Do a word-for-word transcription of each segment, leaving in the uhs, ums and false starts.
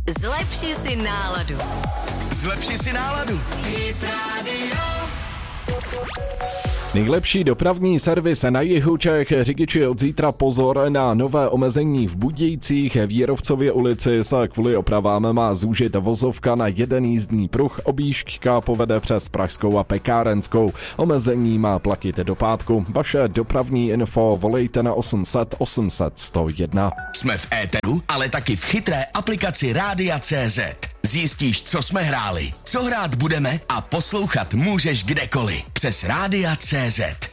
Zlepši si náladu. Zlepši si náladu. Hit Radio. Nejlepší dopravní servis na jihu Čech. Řidiči od zítra pozor na nové omezení v Budějcích. V Jírovcově ulici se kvůli opravám má zúžit vozovka na jeden jízdní pruh. Objížďka povede přes Pražskou a Pekárenskou. Omezení má platit do pátku. Vaše dopravní info volejte na osm set osm set sto jedna. Jsme v éteru, ale taky v chytré aplikaci Rádia tečka cé zet. Zjistíš, co jsme hráli, co hrát budeme a poslouchat můžeš kdekoliv přes Rádia tečka cé zet.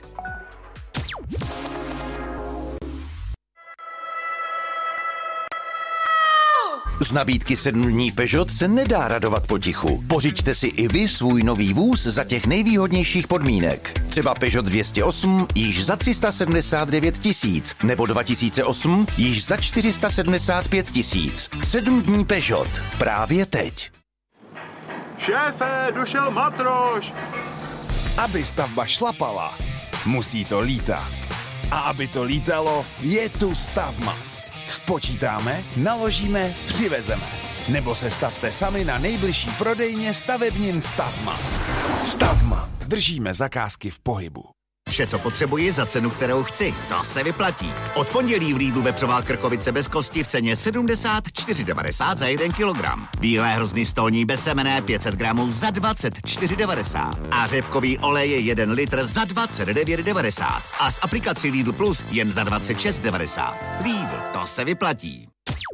Z nabídky sedm dní Peugeot se nedá radovat potichu. Pořiďte si i vy svůj nový vůz za těch nejvýhodnějších podmínek. Třeba Peugeot dvě stě osm již za tři sta sedmdesát devět tisíc, nebo dva tisíce osm již za čtyři sta sedmdesát pět tisíc. sedm dní Peugeot. Právě teď. Šéfe, došel matroš! Aby stavba šlapala, musí to lítat. A aby to lítalo, je tu Stavmat. Spočítáme, naložíme, přivezeme. Nebo se stavte sami na nejbližší prodejně stavebnin Stavmat. Stavmat. Držíme zakázky v pohybu. Vše, co potřebuji za cenu, kterou chci. To se vyplatí. Od pondělí v Lidlu vepřová krkovice bez kosti v ceně sedmdesát čtyři devadesát za jeden kilogram. Bílé hrozny stolní bez semene pět set gramů za dvacet čtyři devadesát. A řepkový olej je jeden litr za dvacet devět devadesát. A s aplikací Lidl Plus jen za dvacet šest devadesát. Lidl, to se vyplatí.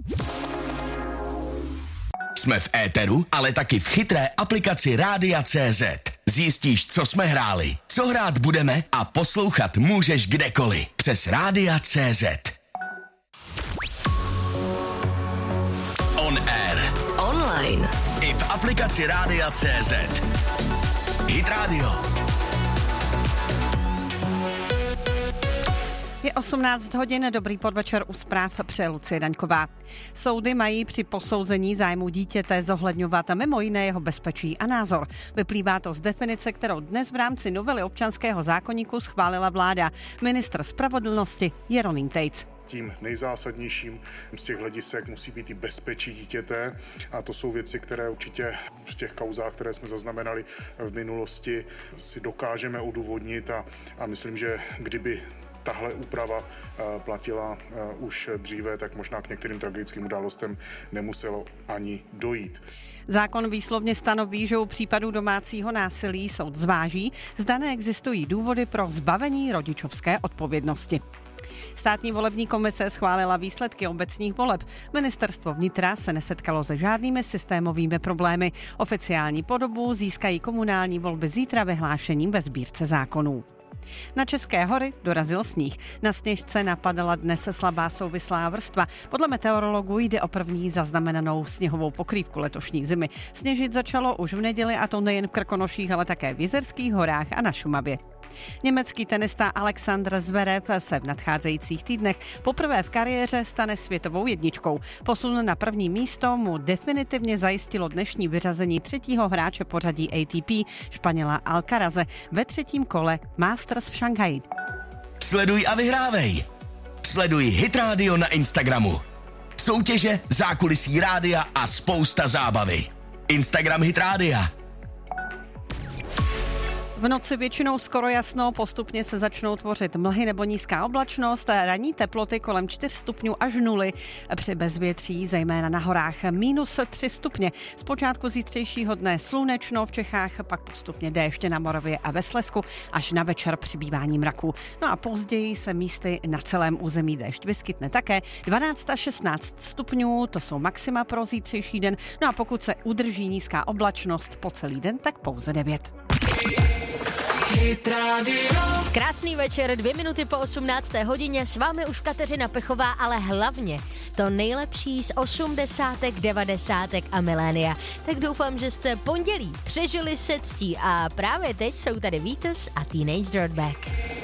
Jsme v éteru, ale taky v chytré aplikaci Rádia tečka cé zet. Zjistíš, co jsme hráli, co hrát budeme a poslouchat můžeš kdekoliv přes Rádia tečka cé zet. On air. Online. I v aplikaci Rádia tečka cé zet. Hit Radio. Je osmnáct hodin, dobrý podvečer, u zpráv přeje Lucie Daňková. Soudy mají při posouzení zájmu dítěte zohledňovat mimo jiné jeho bezpečí a názor. Vyplývá to z definice, kterou dnes v rámci novely občanského zákoníku schválila vláda. Ministr spravedlnosti Jeroným Tejc. Tím nejzásadnějším z těch hledisek musí být i bezpečí dítěte a to jsou věci, které určitě v těch kauzách, které jsme zaznamenali v minulosti, si dokážeme odůvodnit a, a myslím, že kdyby tahle úprava platila už dříve, tak možná k některým tragickým událostem nemuselo ani dojít. Zákon výslovně stanoví, že u případů domácího násilí soud zváží, zda neexistují důvody pro zbavení rodičovské odpovědnosti. Státní volební komise schválila výsledky obecních voleb. Ministerstvo vnitra se nesetkalo se žádnými systémovými problémy. Oficiální podobu získají komunální volby zítra vyhlášením ve sbírce zákonů. Na České hory dorazil sníh. Na Sněžce napadala dnes slabá souvislá vrstva. Podle meteorologů jde o první zaznamenanou sněhovou pokrývku letošní zimy. Sněžit začalo už v neděli a to nejen v Krkonoších, ale také v Jizerských horách a na Šumavě. Německý tenista Alexander Zverev se v nadcházejících týdnech poprvé v kariéře stane světovou jedničkou. Posun na první místo mu definitivně zajistilo dnešní vyřazení třetího hráče pořadí A T P, Španěla Alcaraze, ve třetím kole Masters v Šanghaji. Sleduj a vyhrávej. Sleduj Hit Radio na Instagramu. Soutěže, zákulisí rádia a spousta zábavy. Instagram Hit Rádia. V noci většinou skoro jasno, postupně se začnou tvořit mlhy nebo nízká oblačnost, ranní teploty kolem čtyř stupňů až nuly, při bezvětří, zejména na horách minus tři stupně. Zpočátku zítřejšího dne slunečno v Čechách, pak postupně déště na Moravě a ve Slezsku, až na večer přibývání mraků. No a později se místy na celém území déšť vyskytne také. dvanáct až šestnáct stupňů, to jsou maxima pro zítřejší den. No a pokud se udrží nízká oblačnost po celý den, tak pouze devět. Krásný večer, dvě minuty po osmnácté hodině, s vámi už Kateřina Pechová, ale hlavně to nejlepší z osmdesátek, devadesátek a milénia. Tak doufám, že jste pondělí přežili se ctí a právě teď jsou tady Vítěz a Teenage Dirtbag.